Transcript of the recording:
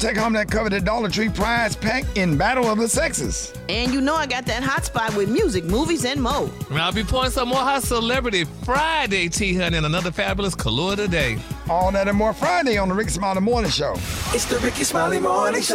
Take home that coveted Dollar Tree prize pack in Battle of the Sexes. And you know I got that hot spot with music, movies, and more. I'll be pouring some more Hot Celebrity Friday, T-Honey, and another fabulous Kahlua today. All that and more Friday on the Ricky Smiley Morning Show. It's the Ricky Smiley Morning Show.